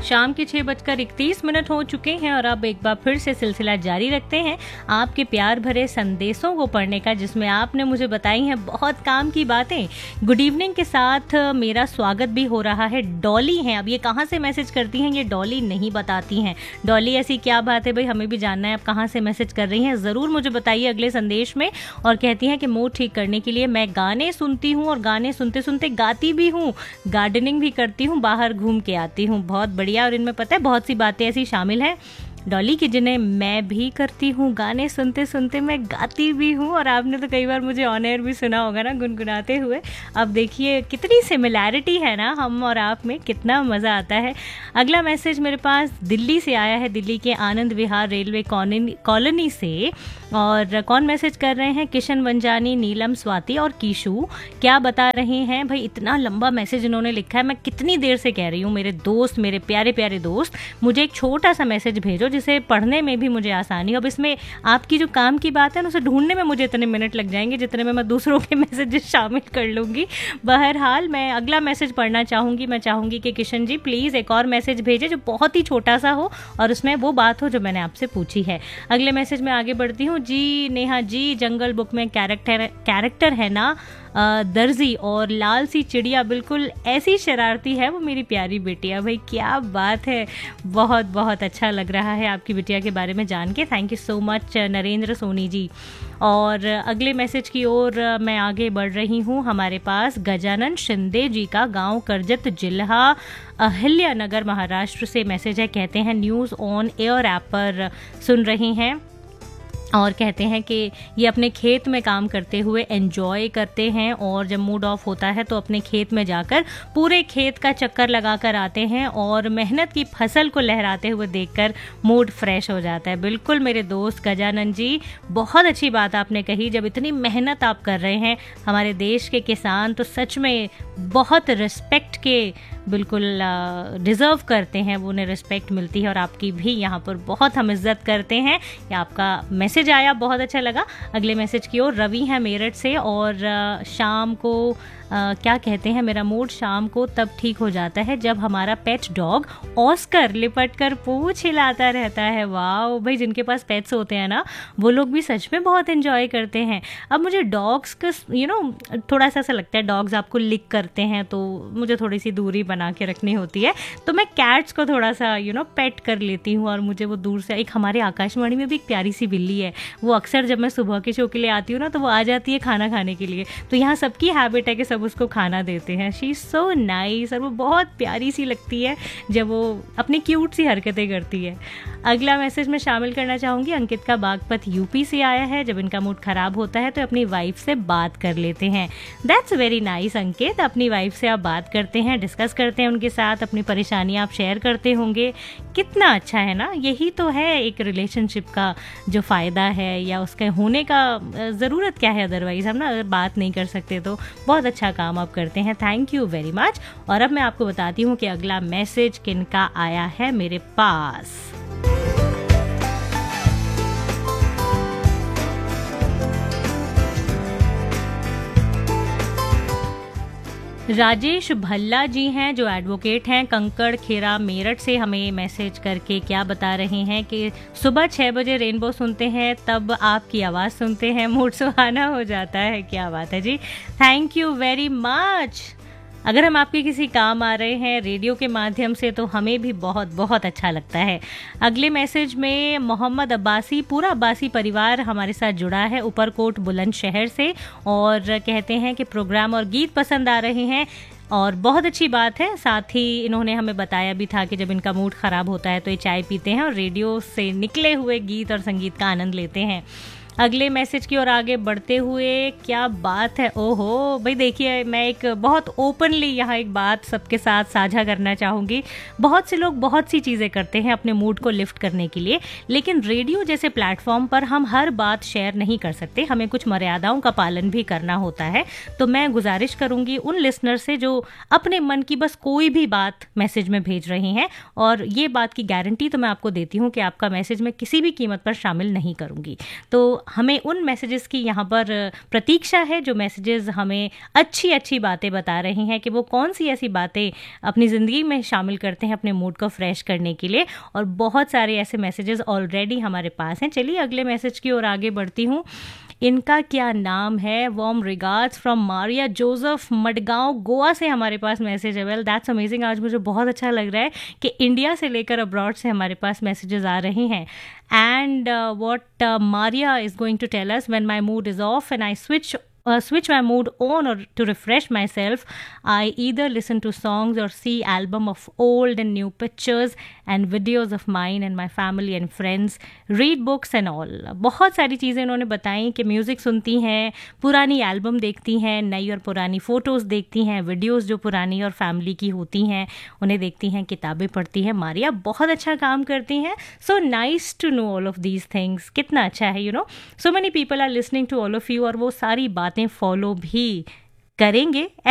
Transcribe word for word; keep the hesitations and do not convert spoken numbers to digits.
शाम के छः बजकर इकतीस मिनट हो चुके हैं और अब एक बार फिर से सिलसिला जारी रखते हैं आपके प्यार भरे संदेशों को पढ़ने का, जिसमें आपने मुझे बताई हैं बहुत काम की बातें। गुड इवनिंग के साथ मेरा स्वागत भी हो रहा है। डॉली हैं, अब ये कहाँ से मैसेज करती हैं ये डॉली नहीं बताती हैं। डॉली ऐसी क्या बात है भाई, हमें भी जानना है आप कहाँ से मैसेज कर रही हैं, ज़रूर मुझे बताइए अगले संदेश में। और कहती हैं कि मूड ठीक करने के लिए मैं गाने सुनती हूँ और गाने सुनते सुनते गाती भी हूँ, गार्डनिंग भी करती हूँ, बाहर घूम के आती हूँ। बहुत बढ़िया। और इनमें पता है बहुत सी बातें ऐसी शामिल हैं डॉली की जिन्हें मैं भी करती हूँ, गाने सुनते सुनते मैं गाती भी हूँ। और आपने तो कई बार मुझे ऑन एयर भी सुना होगा ना गुनगुनाते हुए। अब देखिए कितनी सिमिलैरिटी है ना हम और आप में, कितना मज़ा आता है। अगला मैसेज मेरे पास दिल्ली से आया है, दिल्ली के आनंद विहार रेलवे कॉलोनी से। और कौन मैसेज कर रहे हैं? किशन वंजानी, नीलम, स्वाति और कीशु। क्या बता रहे हैं भाई, इतना लंबा मैसेज इन्होंने लिखा है। मैं कितनी देर से कह रही हूँ मेरे दोस्त, मेरे प्यारे प्यारे दोस्त, मुझे एक छोटा सा मैसेज भेजो जिसे पढ़ने में भी मुझे आसानी हो। अब इसमें आपकी जो काम की बात है ना, उसे ढूंढने में मुझे इतने मिनट लग जाएंगे जितने में मैं दूसरों के मैसेजेस शामिल कर लूँगी। बहरहाल मैं अगला मैसेज पढ़ना चाहूँगी। मैं चाहूँगी कि किशन जी प्लीज़ एक और मैसेज भेजें जो बहुत ही छोटा सा हो और उसमें वो बात हो जो मैंने आपसे पूछी है। अगले मैसेज में आगे बढ़ती हूँ। जी नेहा जी, जंगल बुक में कैरेक्टर कैरेक्टर है ना दर्जी, और लाल सी चिड़िया बिल्कुल ऐसी शरारती है वो मेरी प्यारी बिटिया। भाई क्या बात है, बहुत बहुत अच्छा लग रहा है आपकी बिटिया के बारे में जान के। Thank you so much Narendra Soni ji. और अगले मैसेज की ओर मैं आगे बढ़ रही हूँ। हमारे पास गजानन शिंदे जी का, गांव करजत, जिला अहिल्यानगर, महाराष्ट्र से मैसेज है। कहते हैं न्यूज़ ऑन एयर ऐप पर सुन रही हैं और कहते हैं कि ये अपने खेत में काम करते हुए एंजॉय करते हैं और जब मूड ऑफ होता है तो अपने खेत में जाकर पूरे खेत का चक्कर लगाकर आते हैं और मेहनत की फसल को लहराते हुए देखकर मूड फ्रेश हो जाता है। बिल्कुल मेरे दोस्त गजानन जी, बहुत अच्छी बात आपने कही। जब इतनी मेहनत आप कर रहे हैं, हमारे देश के किसान तो सच में बहुत रिस्पेक्ट के बिल्कुल डिज़र्व करते हैं, वो उन्हें रिस्पेक्ट मिलती है और आपकी भी यहाँ पर बहुत हम इज्जत करते हैं। या आपका मैसेज आया, बहुत अच्छा लगा। अगले मैसेज की ओर रवि है मेरठ से और शाम को आ, क्या कहते हैं, मेरा मूड शाम को तब ठीक हो जाता है जब हमारा पेट डॉग ऑस्कर लिपट कर पूंछ हिलाता रहता है। वाह भाई, जिनके पास पेट्स होते हैं ना वो लोग भी सच में बहुत एंजॉय करते हैं। अब मुझे डॉग्स का यू नो थोड़ा सा ऐसा लगता है, डॉग्स आपको लिक करते हैं तो मुझे थोड़ी सी दूरी बना के रखनी होती है, तो मैं कैट्स को थोड़ा सा यू नो पेट कर लेती हूँ और मुझे वो दूर से। एक हमारे आकाशवाणी में भी एक प्यारी सी बिल्ली है, वो अक्सर जब मैं सुबह के शो के लिए आती हूँ ना तो वो आ जाती है खाना खाने के लिए। तो यहाँ सबकी हैबिट है कि सब उसको खाना देते हैं। शी इज़ सो नाइस और वो बहुत प्यारी सी लगती है जब वो अपनी क्यूट सी हरकतें करती है। अगला मैसेज मैं शामिल करना चाहूँगी। अंकित का बागपत यूपी से आया है। जब इनका मूड ख़राब होता है तो अपनी वाइफ से बात कर लेते हैं। दैट्स वेरी नाइस अंकित, अपनी वाइफ से आप बात करते हैं, डिस्कस करते हैं उनके साथ, अपनी परेशानियाँ आप शेयर करते होंगे। कितना अच्छा है ना, यही तो है एक रिलेशनशिप का जो फ़ायदा है, या उसके होने का ज़रूरत क्या है, अदरवाइज़ हम ना अगर बात नहीं कर सकते तो। बहुत अच्छा काम आप करते हैं, थैंक यू वेरी मच। और अब मैं आपको बताती हूँ कि अगला मैसेज किनका आया है मेरे पास। राजेश भल्ला जी हैं जो एडवोकेट हैं, कंकड़ खेरा मेरठ से हमें मैसेज करके क्या बता रहे हैं कि सुबह छः बजे रेनबो सुनते हैं, तब आपकी आवाज़ सुनते हैं, मूड सुहाना हो जाता है। क्या बात है जी, थैंक यू वेरी मच। अगर हम आपके किसी काम आ रहे हैं रेडियो के माध्यम से तो हमें भी बहुत बहुत अच्छा लगता है। अगले मैसेज में मोहम्मद अब्बासी, पूरा अब्बासी परिवार हमारे साथ जुड़ा है ऊपरकोट बुलंदशहर से, और कहते हैं कि प्रोग्राम और गीत पसंद आ रहे हैं और बहुत अच्छी बात है। साथ ही इन्होंने हमें बताया भी था कि जब इनका मूड ख़राब होता है तो ये चाय पीते हैं और रेडियो से निकले हुए गीत और संगीत का आनंद लेते हैं। अगले मैसेज की ओर आगे बढ़ते हुए, क्या बात है, ओहो भाई देखिए, मैं एक बहुत ओपनली यहाँ एक बात सबके साथ साझा करना चाहूँगी। बहुत से लोग बहुत सी चीज़ें करते हैं अपने मूड को लिफ्ट करने के लिए, लेकिन रेडियो जैसे प्लेटफॉर्म पर हम हर बात शेयर नहीं कर सकते, हमें कुछ मर्यादाओं का पालन भी करना होता है। तो मैं गुजारिश करूँगी उन लिसनर से जो अपने मन की बस कोई भी बात मैसेज में भेज रहे हैं, और ये बात की गारंटी तो मैं आपको देती हूँ कि आपका मैसेज मैं किसी भी कीमत पर शामिल नहीं करूँगी। तो हमें उन मैसेजेस की यहाँ पर प्रतीक्षा है जो मैसेजेस हमें अच्छी अच्छी बातें बता रही हैं कि वो कौन सी ऐसी बातें अपनी ज़िंदगी में शामिल करते हैं अपने मूड को फ्रेश करने के लिए। और बहुत सारे ऐसे मैसेजेस ऑलरेडी हमारे पास हैं। चलिए अगले मैसेज की ओर आगे बढ़ती हूँ। इनका क्या नाम है? Warm regards from Maria Joseph, Madgaon, Goa से हमारे पास मैसेज है। Well that's amazing. आज मुझे बहुत अच्छा लग रहा है कि इंडिया से लेकर अब्रॉड से हमारे पास मैसेजेस आ रहे हैं। And what Maria is going to tell us, when my mood is of and I switch Uh, switch my mood on or to refresh myself, I either listen to songs or see album of old and new pictures and videos of mine and my family and friends, read books and all. बहुत सारी चीज़ें उन्होंने बताई कि music सुनती हैं, पुरानी album देखती हैं, नई और पुरानी फ़ोटोज़ देखती हैं, वीडियोस जो पुरानी और फैमिली की होती हैं उन्हें देखती हैं, किताबें पढ़ती हैं। मारिया बहुत अच्छा काम करती हैं। So nice to know all of these things. कितना अच्छा है, you know, so many people are listening to all of you और वो सारी बातें फॉलो भी करेंगे।